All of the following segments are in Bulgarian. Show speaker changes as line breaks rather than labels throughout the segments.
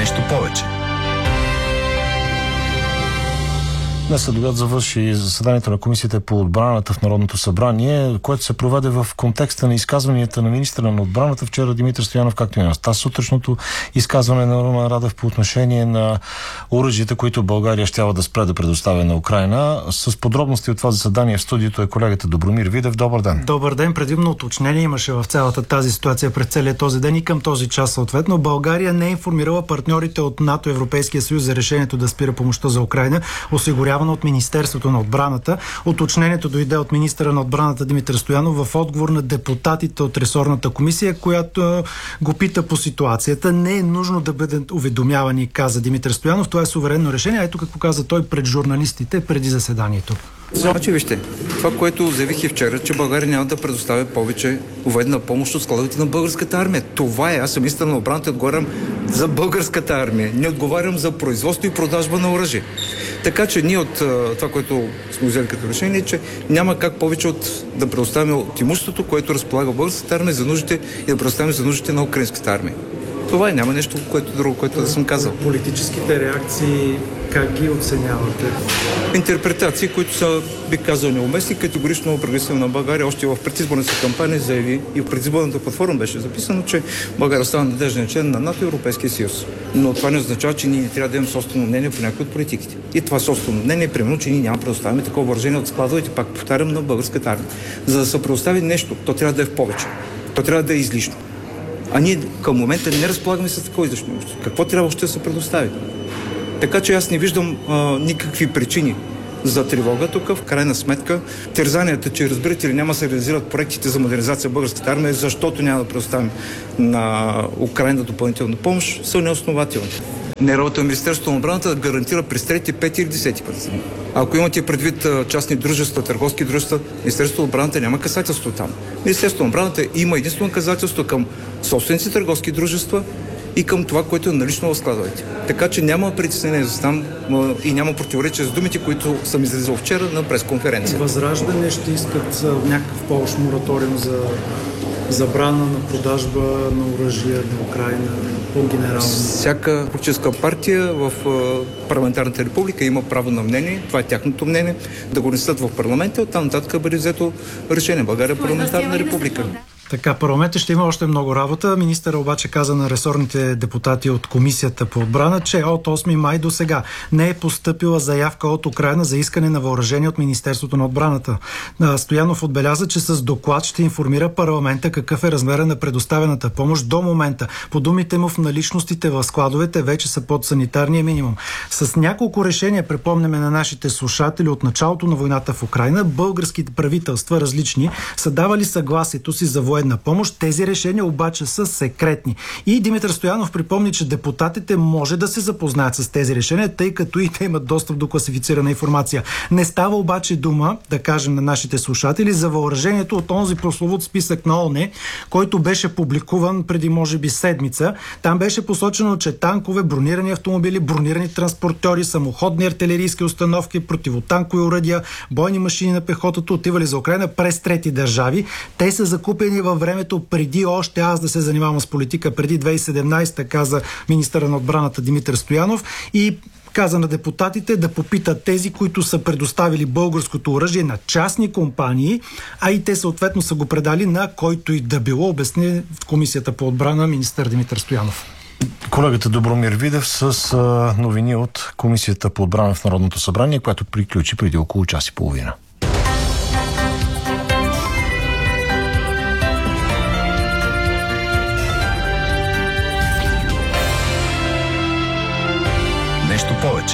Нещо повече.
Днес следобед завърши заседанието на Комисията по отбраната в Народното събрание, което се проведе в контекста на изказванията на министъра на отбраната вчера Димитър Стоянов, както и на тази сутрешното изказване на Румен Радев по отношение на оръжията, които България щяла да спре да предоставя на Украйна. С подробности от това заседание в студиото е колегата Добромир Видев. Добър ден.
Добър ден. Предимно уточнение имаше в цялата тази ситуация през целия този ден и към този час съответно. България не е информирала партньорите от НАТО, Европейския съюз за решението да спира помощта за Украйна, осигурявана от Министерството на отбраната. Уточнението дойде от министъра на отбраната Димитър Стоянов в отговор на депутатите от ресорната комисия, която го пита по ситуацията. Не е нужно да бъдат уведомявани, каза Димитър Стоянов. Това е суверенно решение. Ето какво каза той пред журналистите преди заседанието.
Значи вижте, това, което заявих и вчера, че България няма да предоставя повече военна помощ от складовете на българската армия. Това е. Аз съм министър на отбраната и отговарям за българската армия. Не отговарям за производство и продажба на оръжие. Така че ние от това, което сме взели като решение, че няма как повече да предоставяме от имуществото, което разполага българската армия за нуждите и да предоставяме за нуждите на украинската армия. Това е. Няма нещо друго, което да съм казал.
Политическите реакции как ги оценявате?
Интерпретации, които са, бих казал, неуместни, категорично прогресивна България. Още в предизборната кампания заяви и в предизборната платформа беше записано, че България става надежден член на НАТО и Европейския съюз. Но това не означава, че ние не трябва да имаме собствено мнение по някои от политиките. И това собствено мнение е примерно, че ние няма да предоставяме такова въоръжение от складовете, пак повтарям, на българската армия. За да се предостави нещо, то трябва да е в повече. То трябва да е излишно. А ние към момента не разполагаме с такова излишно нещо. Какво трябва още да се предостави? Така че аз не виждам никакви причини за тревога тук. В крайна сметка, терзанията, че разбирате ли няма се реализират проектите за модернизация в българската армия, защото няма да предоставим на Украйна допълнителна помощ, са неоснователни. Не работа Министерството на отбраната да гарантира през 3, 5 или 10 път. Ако имате предвид частни дружества, търговски дружества, Министерството на отбраната няма касателство там. Министерството на отбраната има единствено касателство към собственици търговски дружества и към това, което е налично в складовете. Така че няма притеснение за там и няма противоречие с думите, които съм излизал вчера на пресконференция.
Възраждане ще искат някакъв по-общ мораториум за забрана на продажба на оръжия на Украйна по-генерално.
Всяка политическа партия в парламентарната република има право на мнение, това е тяхното мнение, да го несат в парламента, оттам нататък бъде взето решение. България е парламентарна република.
Така, парламентът ще има още много работа. Министър обаче каза на ресорните депутати от Комисията по отбрана, че от 8 май до сега не е постъпила заявка от Украйна за искане на въоръжение от Министерството на отбраната. Стоянов отбеляза, че с доклад ще информира парламента какъв е размера на предоставената помощ до момента. По думите му, в наличностите в складовете вече са под санитарния минимум. С няколко решения, припомняме на нашите слушатели, от началото на войната в Украйна, българските правителства, различни, са давали съгласието си за военна помощ. Тези решения обаче са секретни. И Димитър Стоянов припомни, че депутатите може да се запознаят с тези решения, тъй като и те имат достъп до класифицирана информация. Не става обаче дума, да кажем на нашите слушатели, за въоръжението от онзи прословут списък на ООН, който беше публикуван преди може би седмица. Там беше посочено, че танкове, бронирани автомобили, бронирани транспортьори, самоходни артилерийски установки, противотанкови оръдия, бойни машини на пехотата отивали за Украйна през трети държави. Те са закупени във времето преди още аз да се занимавам с политика, преди 2017, каза министъра на отбраната Димитър Стоянов, и каза на депутатите да попитат тези, които са предоставили българското оръжие на частни компании, а и те съответно са го предали на който и да било, обясни в Комисията по отбрана министър Димитър Стоянов.
Колегата Добромир Видев с новини от Комисията по отбрана в Народното събрание, която приключи преди около час и половина.
Нещо повече.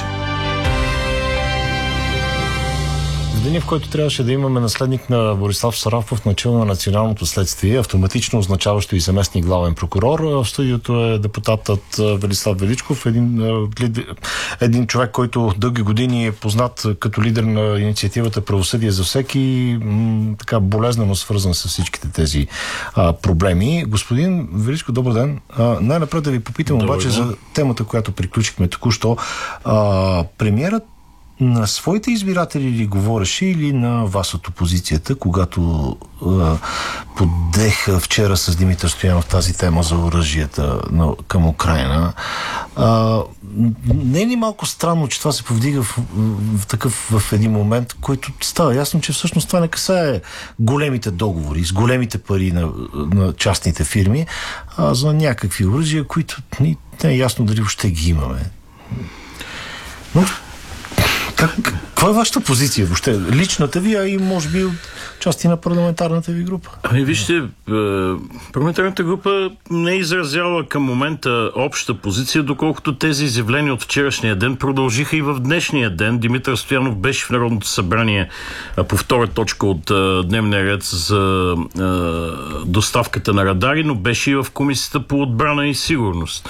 В деня, в който трябваше да имаме наследник на Борислав Сарафов, начало на националното следствие, автоматично означаващо и заместник главен прокурор, в студиото е депутатът Велислав Величков, един човек, който дълги години е познат като лидер на инициативата Правосъдие за всеки, така болезнено свързан с всичките тези проблеми. Господин Величков, добър ден. Най-напред да ви попитам обаче за темата, която приключихме току-що. Премиерът на своите избиратели ли говореше или на вас от опозицията, когато подеха вчера с Димитър Стоянов тази тема за оръжията към Украйна? Не е ли малко странно, че това се повдига в един момент, който става ясно, че всъщност това не касае големите договори с големите пари на частните фирми, а за някакви оръжия, които не е ясно дали въобще ги имаме. Но каква е вашата позиция въобще? Личната ви, а и може би части на парламентарната ви група?
Вижте, парламентарната група не е изразяла към момента обща позиция, доколкото тези изявления от вчерашния ден продължиха и в днешния ден. Димитър Стоянов беше в Народното събрание по втора точка от дневния ред за доставката на радари, но беше и в Комисията по отбрана и сигурност.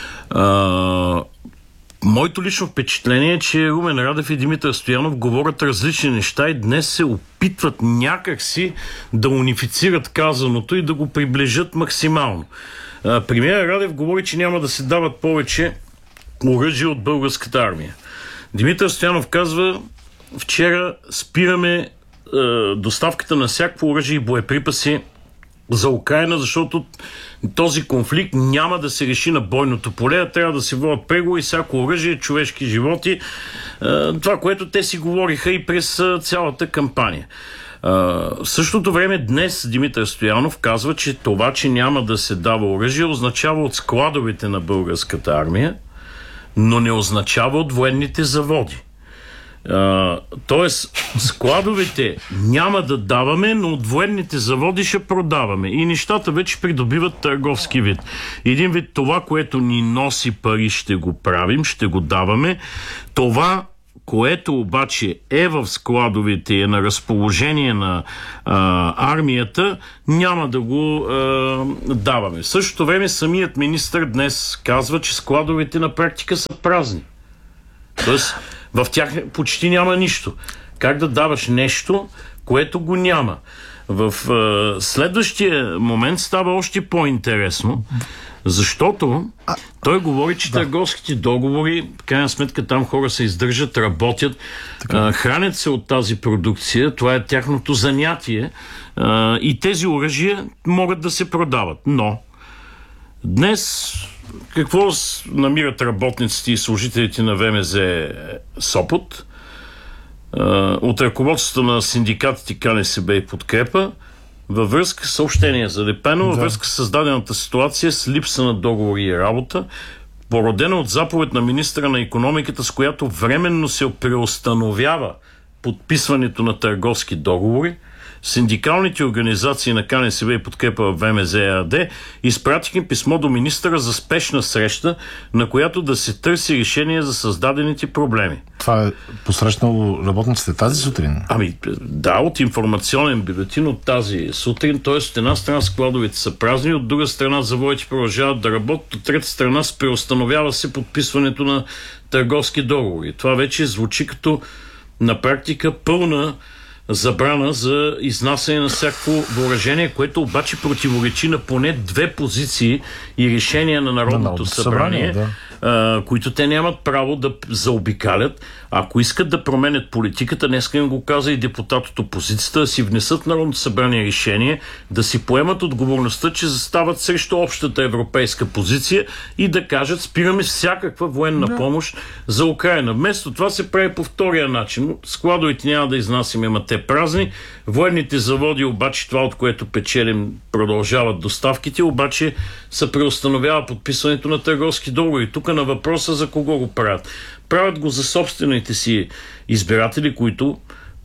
Моето лично впечатление е, че Румен Радев и Димитър Стоянов говорят различни неща и днес се опитват някакси да унифицират казаното и да го приближат максимално. Премиерът Радев говори, че няма да се дават повече оръжия от българската армия. Димитър Стоянов казва, вчера спираме доставката на всякакво оръжие и боеприпаси за Украйна, защото този конфликт няма да се реши на бойното поле, а трябва да се водят преговори, всяко оръжие, човешки животи. Това, което те си говориха и през цялата кампания. В същото време днес Димитър Стоянов казва, че това, че няма да се дава оръжие, означава от складовете на българската армия, но не означава от военните заводи. Тоест, складовете няма да даваме, но от военните заводи ще продаваме. И нещата вече придобиват търговски вид. Един вид, това, което ни носи пари, ще го правим, ще го даваме. Това, което обаче е в складовете и е на разположение на армията, няма да го даваме. В същото време самият министър днес казва, че складовете на практика са празни. Тоест, в тях почти няма нищо. Как да даваш нещо, което го няма? В следващия момент става още по-интересно, защото той говори, че търговските договори, в крайна сметка там хора се издържат, работят, хранят се от тази продукция, това е тяхното занятие и тези оръжия могат да се продават. Но днес какво намират работниците и служителите на ВМЗ Сопот от ръководството на синдикатите КНСБ и Подкрепа във връзка с съобщение залепено, във връзка с създадената ситуация с липса на договори и работа, породена от заповед на министъра на икономиката, с която временно се преустановява подписването на търговски договори. Синдикалните организации на КНСБ и Подкрепа в ВМЗ ЕАД изпратиха писмо до министъра за спешна среща, на която да се търси решение за създадените проблеми.
Това е посрещнало работниците тази сутрин?
Да, от информационен бюлетин от тази сутрин, т.е. от една страна складовете са празни, от друга страна заводите продължават да работят, от трета страна преустановява се подписването на търговски договори. Това вече звучи като на практика пълна забрана за изнасяне на всяко въоръжение, което обаче противоречи на поне две позиции и решения на Народното събрание, които те нямат право да заобикалят. Ако искат да променят политиката, днес им го каза и депутат от опозицията, да си внесат в Народното събрание решение, да си поемат отговорността, че застават срещу общата европейска позиция и да кажат, спираме всякаква военна помощ за Украйна. Вместо това се прави по втория начин. Складовете няма да изнасяме, ама те празни. Военните заводи обаче, това от което печелим, продължават доставките, обаче се преустановява подписването на търговски договори. Тук на въпроса за кого го правят. Правят го за собствените си избиратели, които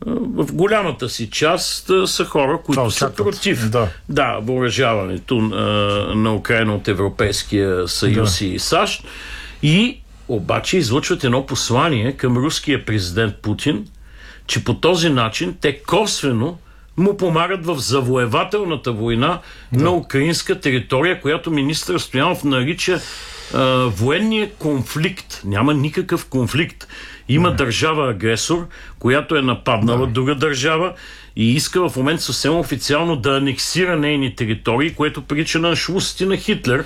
в голямата си част са хора, които са против въоръжаването на Украйна от Европейския съюз и САЩ. И обаче излъчват едно послание към руския президент Путин, че по този начин те косвено му помагат в завоевателната война на украинска територия, която министър Стоянов нарича военния конфликт. Няма никакъв конфликт. Има държава-агресор, която е нападнала друга държава и иска в момента съвсем официално да анексира нейни територии, което прилича на аншлусите на Хитлер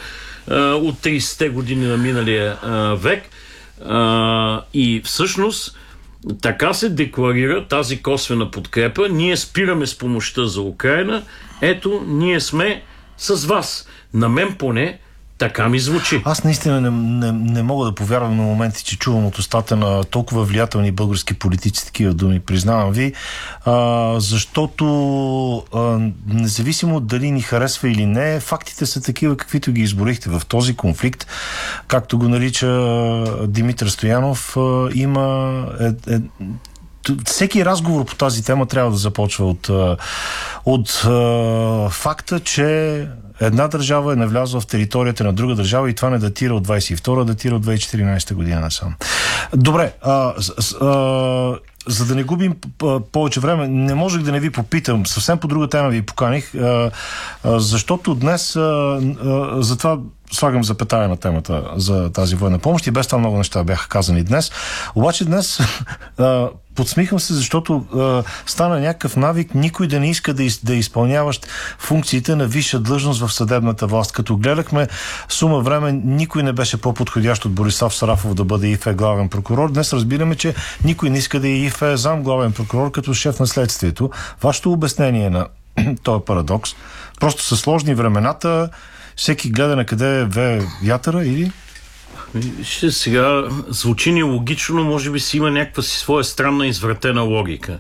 от 30-те години на миналия век. И всъщност така се декларира тази косвена подкрепа. Ние спираме с помощта за Украйна. Ето, ние сме с вас. На мен поне така ми звучи.
Аз наистина не мога да повярвам на моменти, че чувам от устата на толкова влиятелни български политици такива думи, признавам ви, защото независимо дали ни харесва или не, фактите са такива, каквито ги изборихте. В този конфликт, както го нарича Димитър Стоянов, има всеки разговор по тази тема трябва да започва от факта, че една държава е навлязла в територията на друга държава и това не датира от 22-а, датира от 2014 година насам. Добре, за да не губим повече време, не можех да не ви попитам, съвсем по друга тема ви поканих, защото днес затова слагам запетая на темата за тази военна помощ и без това много неща бяха казани днес. Обаче днес подсмихам се, защото стана някакъв навик никой да не иска да изпълняваш функциите на висша длъжност в съдебната власт. Като гледахме сума време, никой не беше по-подходящ от Борислав Сарафов да бъде ИФ главен прокурор. Днес разбираме, че никой не иска да е ИФ зам главен прокурор като шеф на следствието. Вашето обяснение на този парадокс, просто са сложни времената, всеки гледа на къде вее вятъра или...
Ще сега звучи ни логично, но може би си има някаква си своя странна извратена логика.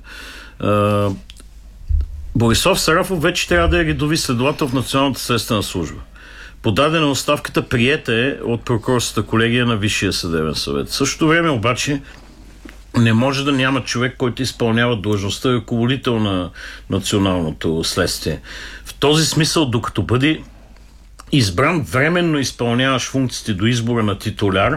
Борислав Сарафов вече трябва да е редови следовател в Националната следствена служба. Подадена оставката, приета е от прокурорската колегия на Висшия съдебен съвет. В същото време обаче не може да няма човек, който изпълнява длъжността ръководител на националното следствие. В този смисъл, докато бъде избран временно изпълняваш функциите до избора на титуляр,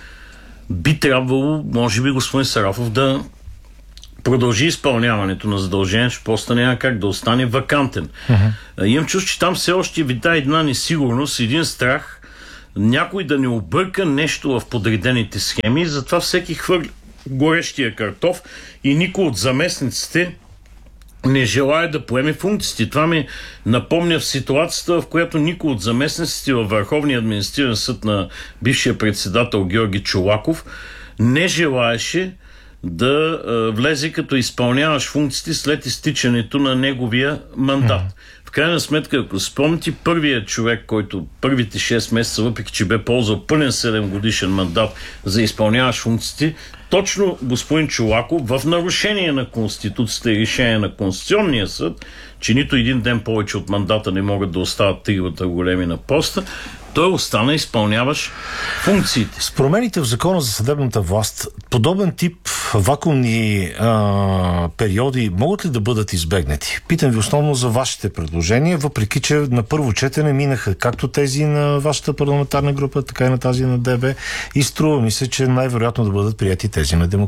би трябвало, може би, господин Сарафов да продължи изпълняването на задължение, че поста няма как да остане вакантен. Имам чувство, че там все още витае една несигурност, един страх, някой да не обърка нещо в подредените схеми, затова всеки хвърля горещия картоф и никой от заместниците не желая да поеме функциите. Това ми напомня в ситуацията, в която никой от заместниците във Върховния административен съд на бившия председател Георги Чолаков не желаеше да влезе като изпълняваш функциите след изтичането на неговия мандат. В крайна сметка, ако спомните, първият човек, който първите 6 месеца, въпреки че бе ползвал пълен 7 годишен мандат за изпълняваш функциите, точно господин Чолаков, в нарушение на Конституцията и решение на Конституционния съд, че нито един ден повече от мандата не могат да остават тримата големи на поста, той остана изпълняваш функциите.
С промените в закона за съдебната власт, подобен тип вакуумни периоди могат ли да бъдат избегнати? Питам ви основно за вашите предложения, въпреки че на първо четене минаха както тези на вашата парламентарна група, така и на тази на ДБ и струва ми се, че най-вероятно да бъдат прияти тези на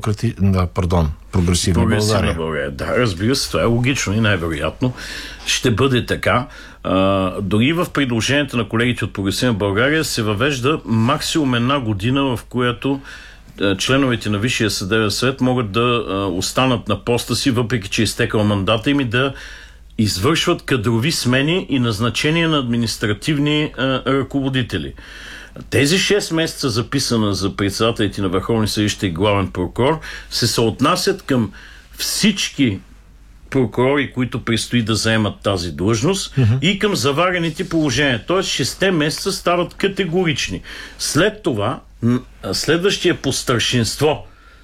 прогресивна България.
Да, разбира се, това е логично и най-вероятно ще бъде така. Дори в предложението на колегите от Прогресивна България се въвежда максимум една година, в която членовете на Висшия съдебен съвет могат да останат на поста си, въпреки че е изтекал мандата им и да извършват кадрови смени и назначения на административни ръководители. Тези 6 месеца, записана за председателите на Върховни съдилища и главен прокурор, се съотнасят към всички прокурори, които предстои да заемат тази длъжност и към заварените положения. Тоест 6 месеца стават категорични. След това, следващия по старшинство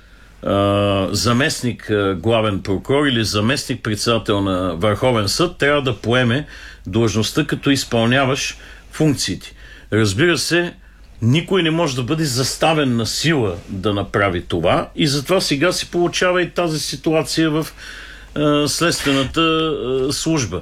заместник главен прокурор или заместник председател на Върховен съд трябва да поеме длъжността като изпълняваш функциите. Разбира се, никой не може да бъде заставен на сила да направи това и затова сега се получава и тази ситуация в следствената служба.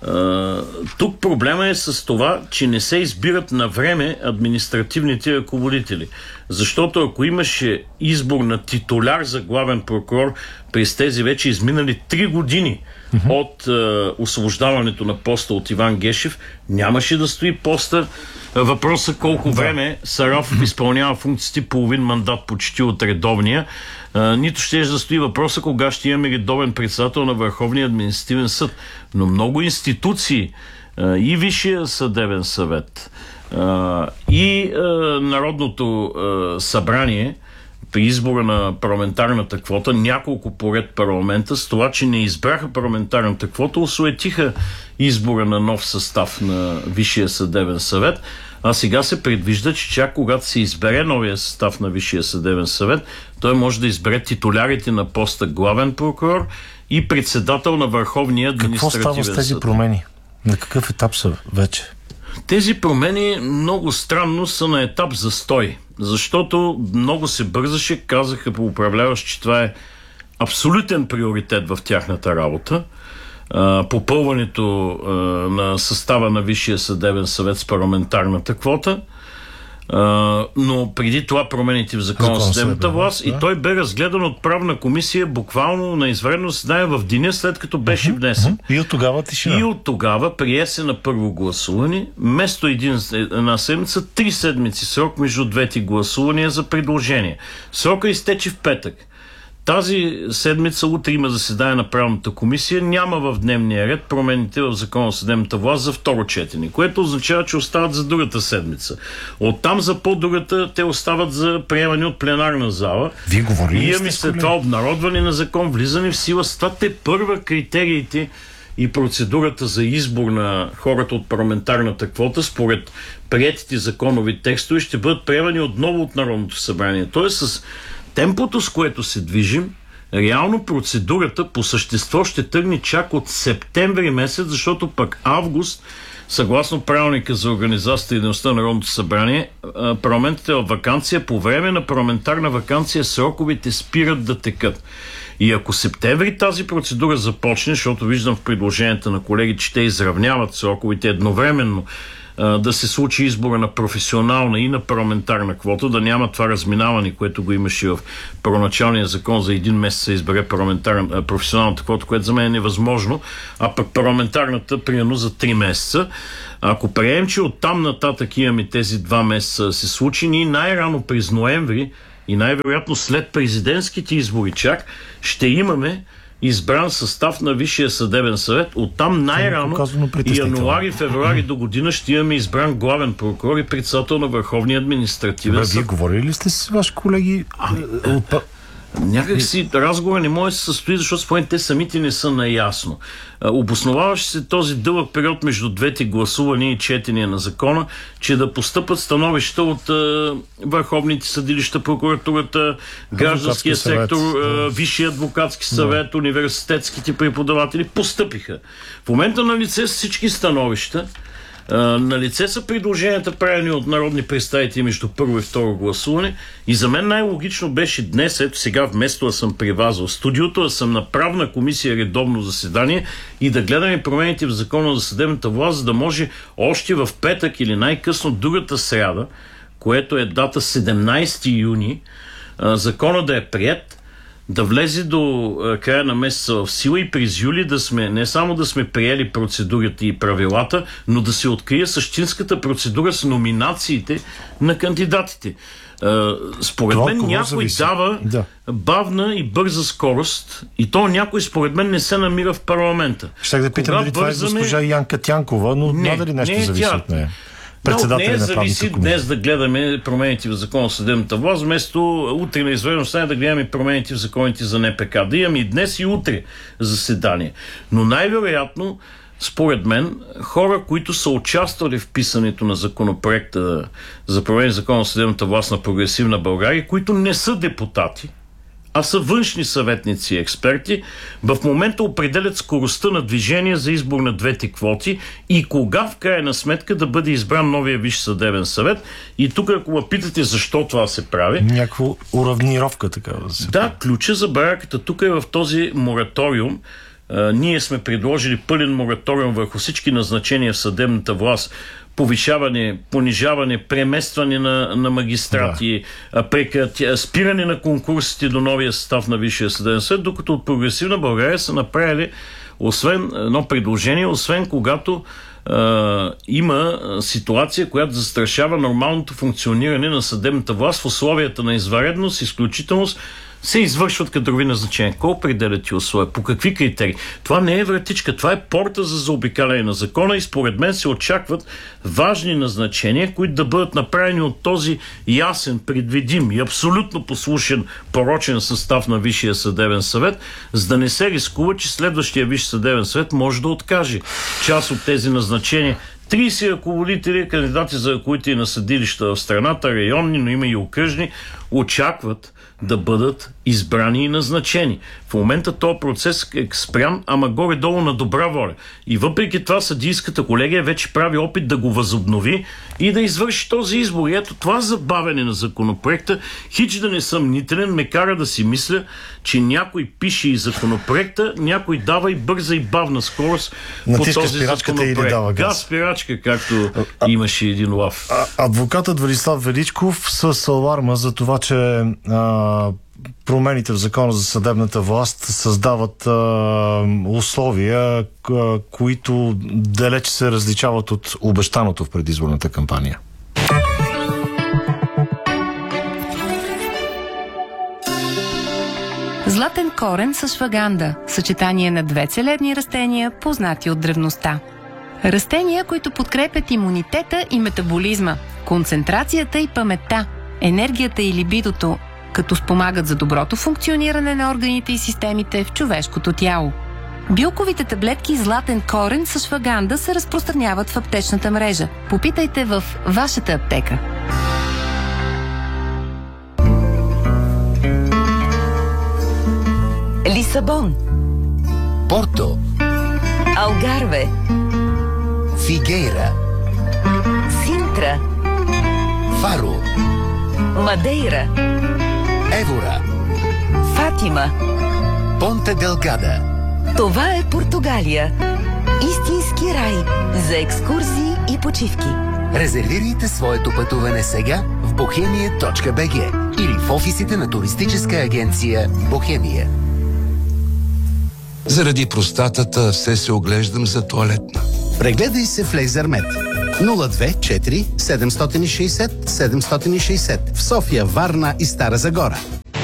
Тук проблема е с това, че не се избират на време административните ръководители. Защото ако имаше избор на титуляр за главен прокурор през тези вече изминали 3 години от освобождаването на поста от Иван Гешев, нямаше да стои поста. Въпросът колко време Сарафов изпълнява функциите, половин мандат почти от редовния, нито ще да стои въпроса кога ще имаме редовен председател на Върховния административен съд. Но много институции и Висшия съдебен съвет и Народното събрание при избора на парламентарната квота, няколко поред парламента, с това, че не избраха парламентарната квота, осуетиха избора на нов състав на Висшия съдебен съвет, а сега се предвижда, че чак когато се избере новия състав на Висшия съдебен съвет, той може да избере титулярите на поста главен прокурор и председател на Върховния административен съд.
Какво става с тези промени? На какъв етап са вече?
Тези промени много странно са на етап застой, защото много се бързаше, казаха по управляващи, че това е абсолютен приоритет в тяхната работа. Попълването на състава на Висшия съдебен съвет с парламентарната квота, но преди това промените в Закона за съдебната власт, да. И той бе разгледан от правна комисия буквално на извънредно заседание в деня, след като беше внесен.
И от тогава тишина.
И от тогава прие се на първо гласуване, вместо една седмица, 3 седмици срок между двете гласувания за предложение. Срока изтече в петък. Тази седмица утре има заседание на правната комисия, няма в дневния ред промените в Закона за съдебната власт за второ четене, което означава, че остават за другата седмица. Оттам за по-другата те остават за приемане от пленарна зала.
Вие говорили
и имаме след това обнародване на закон, влизане в сила. С това те първа критериите и процедурата за избор на хората от парламентарната квота според приетите законови текстове ще бъдат приемани отново от Народното събрание. Тоест с темпото, с което се движим, реално процедурата по същество ще тръгне чак от септември месец, защото пък август, съгласно правилника за организацията и дейността на Народното събрание, парламентът е в ваканция. По време на парламентарна ваканция сроковете спират да текат. И ако септември тази процедура започне, защото виждам в предложенията на колеги, че те изравняват сроковете едновременно, да се случи избора на професионална и на парламентарна квота, да няма това разминаване, което го имаше в първоначалния закон за един месец се избере професионалната квота, което за мен е невъзможно, а пък парламентарната примерно за 3 месеца. Ако приемем, че оттам нататък имаме тези 2 месеца се случи, ние най-рано през ноември и най-вероятно след президентските избори чак ще имаме избран състав на Висшия съдебен съвет. Оттам най-рано януари-февруари до година ще имаме избран главен прокурор и председател на Върховния административен съд.
Вие говорили ли сте с ваши колеги?
Някак си разговор не може да се състои, защото според те самите не са наясно. Обосноваваше се този дълъг период между двете гласувания и четения на закона, че да постъпат становища от върховните съдилища, прокуратурата, гражданския сектор, Висшия адвокатски съвет, университетските преподаватели. Постъпиха. В момента на лице са всички становища. На лице са предложенията, правени от народни представители между първо и второ гласуване, и за мен най-логично беше днес, ето сега, вместо да съм при вас в студиото, да съм на правна комисия редовно заседание и да гледаме промените в Закона за съдебната власт, за да може още в петък или най-късно другата сряда, което е дата 17 юни, закона да е приет, да влезе до края на месеца в сила и през юли да сме, не само да сме приели процедурите и правилата, но да се открие същинската процедура с номинациите на кандидатите. Според мен някой дава бавна и бърза скорост и то някой според мен не се намира в парламента.
Щях да питам дали това е госпожа Янка Тянкова, но надали нещо зависи от нея.
От нея зависи днес да гледаме промените в Закона за съдебната власт, вместо утре на извънредно заседание да гледаме промените в законите за НПК. Да имаме и днес и утре заседание. Но най-вероятно, според мен, хора, които са участвали в писането на законопроекта за промени в Закона за съдебната власт на Прогресивна България, които не са депутати, а са външни съветници и експерти, в момента определят скоростта на движение за избор на двете квоти и кога в крайна сметка да бъде избран новия Висш съдебен съвет. И тук, ако ме питате защо това се прави...
Някаква уравнировка такава.
Да, ключа за бараката тук е в този мораториум. Ние сме предложили пълен мораториум върху всички назначения в съдебната власт, повишаване, понижаване, преместване на магистрати, спиране на конкурсите до новия състав на Висшия съдебен съд, докато от Прогресивна България са направили освен едно предложение, освен когато има ситуация, която застрашава нормалното функциониране на съдебната власт в условията на извънредност, изключителност, се извършват кадрови назначения. Кой определя ти условия? По какви критерии? Това не е вратичка, това е порта за заобикаляне на закона и според мен се очакват важни назначения, които да бъдат направени от този ясен, предвидим и абсолютно послушен порочен състав на Висшия съдебен съвет, за да не се рискува, че следващия Висш съдебен съвет може да откаже част от тези назначения. 30 ръководители, кандидати за ръководители на съдилища в страната, районни, но има и окръжни, очакват да бъдат избрани и назначени. В момента този процес е спрян, ама горе-долу на добра воля. И въпреки това съдийската колегия вече прави опит да го възобнови и да извърши този избор. И ето това забавяне на законопроекта, хич да не съмнителен, ме кара да си мисля, че някой пише и законопроекта, някой дава и бърза и бавна скорост по този законопроект. Газ спирачка, както имаше един лав.
Адвокатът Велислав Величков с аларма за това, че промените в закона за съдебната власт създават условия, които далеч се различават от обещаното в предизборната кампания.
Златен корен с шваганда – съчетание на две целебни растения, познати от древността. Растения, които подкрепят имунитета и метаболизма, концентрацията и паметта, енергията и либидото, като спомагат за доброто функциониране на органите и системите в човешкото тяло. Билковите таблетки Златен корен с шваганда се разпространяват в аптечната мрежа. Попитайте в вашата аптека.
Лисабон,
Порто,
Алгарве,
Фигейра,
Синтра,
Фаро,
Мадейра,
Евора,
Фатима.
Понте Делгада.
Това е Португалия. Истински рай за екскурзии и почивки.
Резервирайте своето пътуване сега в bohemia.bg или в офисите на туристическа агенция Бохемия.
Заради простатата все се оглеждам за тоалетна.
Прегледай се в Лейзермед. 024 760 760 в София, Варна и Стара Загора.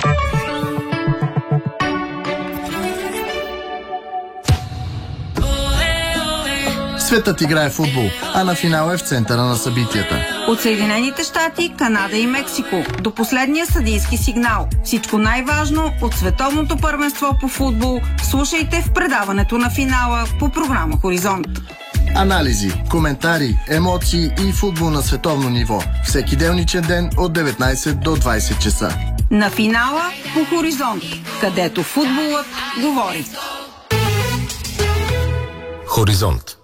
Светът играе футбол, а на финал е в центъра на събитията.
От Съединените щати, Канада и Мексико до последния съдийски сигнал. Всичко най-важно от световното първенство по футбол слушайте в предаването на финала по програма Хоризонт.
Анализи, коментари, емоции и футбол на световно ниво. Всеки делничен ден от 19 до 20 часа.
На финала по Хоризонт, където футболът говори.
Хоризонт.